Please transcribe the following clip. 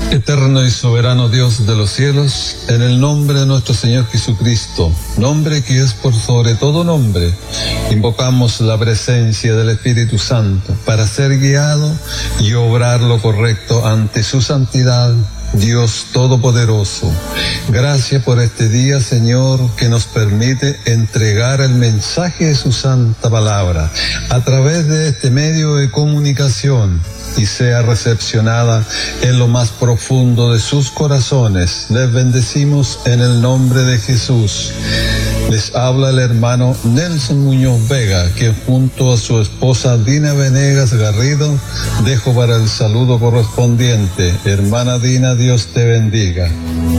Eterno y soberano Dios de los cielos, en el nombre de nuestro Señor Jesucristo, nombre que es por sobre todo nombre, invocamos la presencia del Espíritu Santo para ser guiado y obrar lo correcto ante su santidad, Dios Todopoderoso. Gracias por este día, Señor, que nos permite entregar el mensaje de su santa palabra a través de este medio de comunicación y sea recepcionada en lo más profundo de sus corazones. Les bendecimos en el nombre de Jesús. Les habla el hermano Nelson Muñoz Vega, quien junto a su esposa Dina Venegas Garrido dejo para el saludo correspondiente. Hermana Dina, Dios te bendiga.